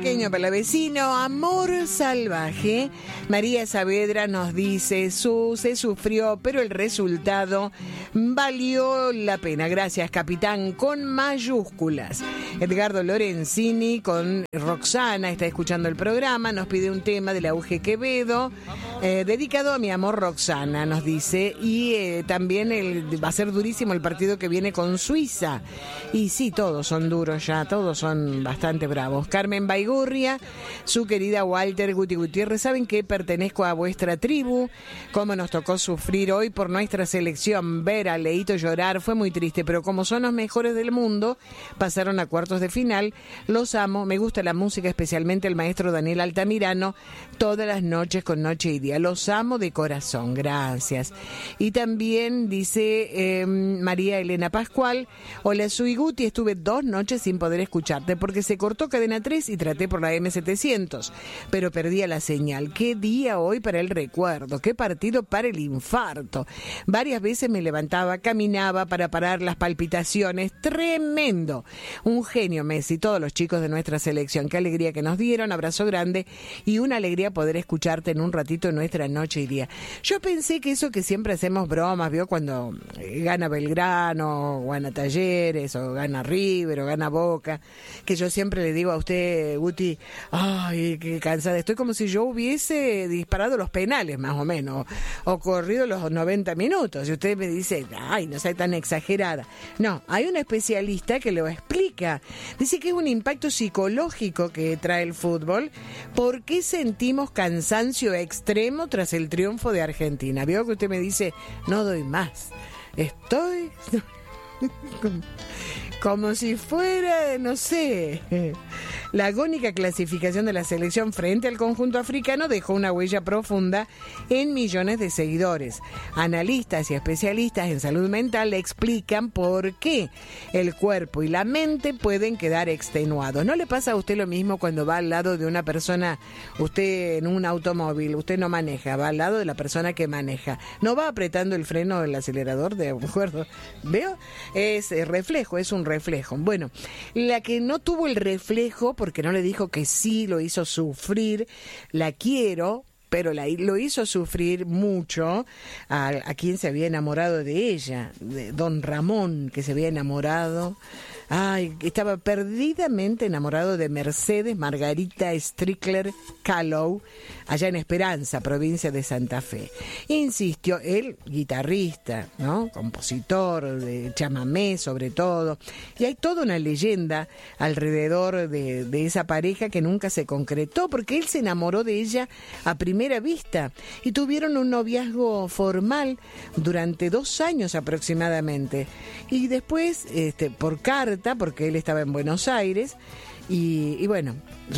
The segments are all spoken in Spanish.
Chaqueño Palavecino, Amor Salvaje. María Saavedra nos dice, se sufrió, pero el resultado valió la pena. Gracias, capitán, con mayúsculas. Edgardo Lorenzini con Roxana está escuchando el programa, nos pide un tema de la UG Quevedo, dedicado a mi amor Roxana, nos dice, y también va a ser durísimo el partido que viene con Suiza. Y sí, todos son duros ya, todos son bastante bravos. Carmen Baigurria, su querida Walter Guti Gutiérrez, saben que pertenezco a vuestra tribu, cómo nos tocó sufrir hoy por nuestra selección, ver a Leito llorar, fue muy triste, pero como son los mejores del mundo, pasaron a cuartos de final, los amo, me gusta la música, especialmente el maestro Daniel Altamirano, todas las noches con Noche y Día, los amo de corazón, gracias. Y también dice María Elena Pascual, hola, soy Guti, estuve 2 noches sin poder escucharte porque se cortó Cadena 3 y traté por la M700, pero perdía la señal. Qué día hoy para el recuerdo, qué partido para el infarto. Varias veces me levantaba, caminaba para parar las palpitaciones, tremendo. Un genio Messi, todos los chicos de nuestra selección, qué alegría que nos dieron, abrazo grande y una alegría poder escucharte en un ratito en nuestra Noche y Día. Yo pensé que eso que siempre hacemos bromas, ¿vio? Cuando gana Belgrano, o gana Talleres, o gana River, o gana Boca, que yo siempre le digo a usted, Guti, ay, qué cansada estoy, como si yo hubiese disparado los penales, más o menos, o corrido los 90 minutos, y usted me dice, ay, no sea tan exagerada. No, hay un especialista que lo explica, dice que es un impacto psicológico que trae el fútbol, ¿por qué sentimos cansancio extremo tras el triunfo de Argentina? Veo que usted me dice, no doy más, estoy como si fuera, no sé. La agónica clasificación de la selección frente al conjunto africano dejó una huella profunda en millones de seguidores. Analistas y especialistas en salud mental explican por qué el cuerpo y la mente pueden quedar extenuados. ¿No le pasa a usted lo mismo cuando va al lado de una persona, usted en un automóvil, usted no maneja, va al lado de la persona que maneja, no va apretando el freno del acelerador, de acuerdo? ¿Veo? Es reflejo, es un reflejo. Bueno, la que no tuvo el reflejo porque no le dijo que sí, lo hizo sufrir, la quiero, pero lo hizo sufrir mucho a quien se había enamorado de ella, de don Ramón, que se había enamorado. Ay, estaba perdidamente enamorado de Mercedes Margarita Strickler Callow, allá en Esperanza, provincia de Santa Fe. Insistió, él, guitarrista, ¿no? Compositor de chamamé sobre todo, y hay toda una leyenda alrededor de esa pareja que nunca se concretó, porque él se enamoró de ella a primera vista, y tuvieron un noviazgo formal durante 2 años aproximadamente, y después, por carta, porque él estaba en Buenos Aires, y bueno,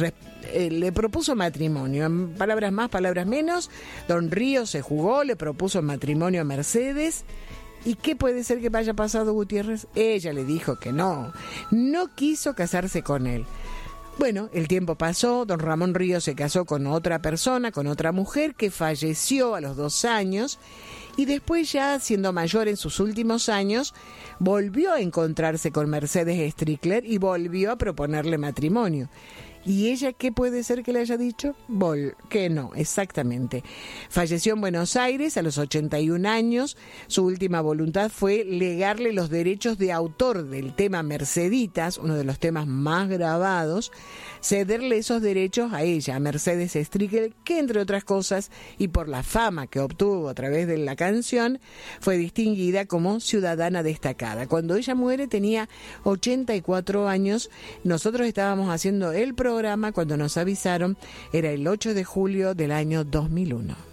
le propuso matrimonio, en palabras más, palabras menos. Don Río se jugó, le propuso matrimonio a Mercedes. ¿Y qué puede ser que haya pasado, Gutiérrez? Ella le dijo que no quiso casarse con él. Bueno, el tiempo pasó, don Ramón Ríos se casó con otra persona, con otra mujer que falleció a los 2 años, y después, ya siendo mayor en sus últimos años, volvió a encontrarse con Mercedes Strickler y volvió a proponerle matrimonio. ¿Y ella qué puede ser que le haya dicho? Que no, exactamente. Falleció en Buenos Aires a los 81 años. Su última voluntad fue legarle los derechos de autor del tema Merceditas, uno de los temas más grabados, cederle esos derechos a ella, a Mercedes Strickler, que entre otras cosas, y por la fama que obtuvo a través de la canción, fue distinguida como ciudadana destacada. Cuando ella muere tenía 84 años. Nosotros estábamos haciendo el programa cuando nos avisaron, era el 8 de julio del año 2001.